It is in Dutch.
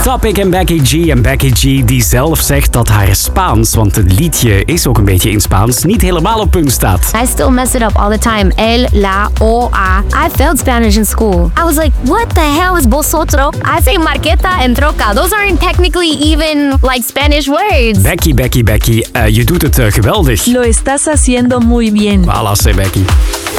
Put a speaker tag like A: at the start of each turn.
A: Topic en Becky G. En Becky G die zelf zegt dat haar Spaans, want het liedje is ook een beetje in Spaans, niet helemaal op punt staat.
B: I still mess it up all the time. El, la, o, a. I failed Spanish in school. I was like, what the hell is vosotros? I say marqueta and troca. Those aren't technically even like Spanish words.
A: Becky, je doet het geweldig.
C: Lo estás haciendo muy bien.
A: Voilà, zei Becky.